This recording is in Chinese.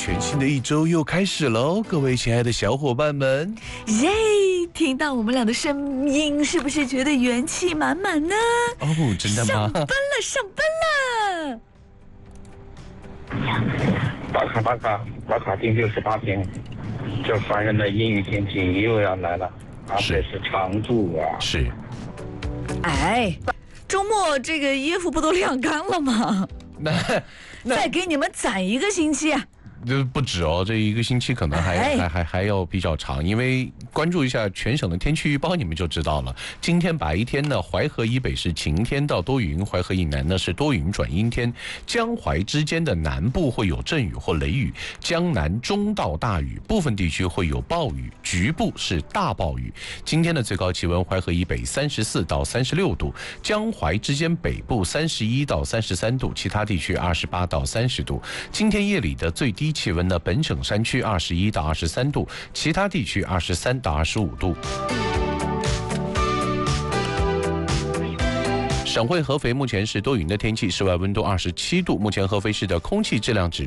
全新的一周又开始喽，各位亲爱的小伙伴们， 耶！听到我们俩的声音，是不是觉得元气满满呢？ 哦，真的吗？ 上班了，上班了！打卡第68天，这烦人的阴雨天气又要来了，而且是常驻啊！ 是。 哎，周末这个衣服不都晾干了吗？ 那再给你们攒一个星期啊！ 不止哦，这一个星期可能还要比较长，因为关注一下全省的天气预报，你们就知道了。今天白天呢，淮河以北是晴天到多云，淮河以南呢是多云转阴天，江淮之间的南部会有阵雨或雷雨，江南中到大雨，部分地区会有暴雨，局部是大暴雨。今天的最高气温，淮河以北34到36度，江淮之间北部31到33度，其他地区28到30度。今天夜里的最低气温呢，本省山区21到23度，其他地区23到25度。省会合肥目前是多云的天气，室外温度27度。目前合肥市的空气质量指